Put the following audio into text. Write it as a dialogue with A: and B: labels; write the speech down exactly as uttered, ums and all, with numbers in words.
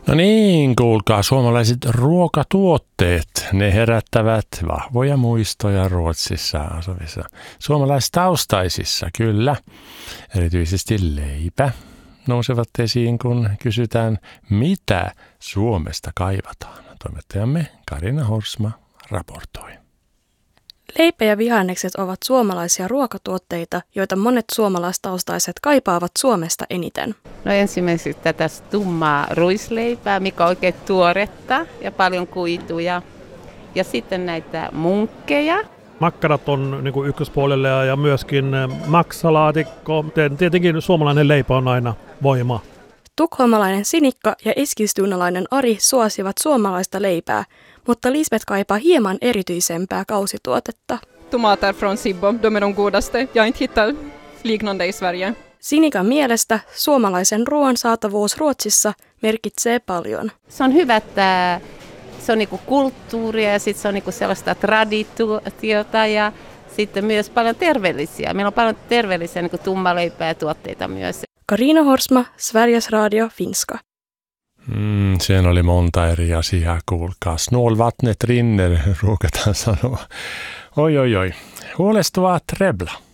A: No niin, kuulkaa, suomalaiset ruokatuotteet, ne herättävät vahvoja muistoja Ruotsissa asuvissa suomalaistaustaisissa, kyllä. Erityisesti leipä nousevat esiin, kun kysytään, mitä Suomesta kaivataan. Toimittajamme Carina Horsma raportoi.
B: Leipä ja vihannekset ovat suomalaisia ruokatuotteita, joita monet suomalaistaustaiset kaipaavat Suomesta eniten.
C: No ensimmäiseksi tätä tummaa ruisleipää, mikä on oikein tuoretta ja paljon kuituja. Ja sitten näitä munkkeja.
D: Makkarat on niin kuin ykköspuolelle ja myöskin maksalaatikko. Tietenkin suomalainen leipä on aina voima.
B: Tukholmalainen Sinikka ja eskilstunalainen Ari suosivat suomalaista leipää, mutta Lisbeth kaipaa hieman erityisempää kausituotetta.
E: Tomater från Sibbo, de är de godaste. Jag har inte hittat liknande i Sverige.
B: Sinikan mielestä suomalaisen ruoan saatavuus Ruotsissa merkitsee paljon.
C: Se on hyvä, että se on niinku kulttuuria ja sitten se on niinku sellaista traditiota ja sitten myös paljon terveellisiä. Meillä on paljon terveellisiä niinku tummaleipää ja tuotteita myös.
B: Carina Horsma, Sveriges Radio, Finska.
A: Mm, siinä oli monta eri asiaa, kuulkaa. Snålvattnet rinner, ruukataan sanoa. Oi, oi, oi. Huolestuvaa Trebla.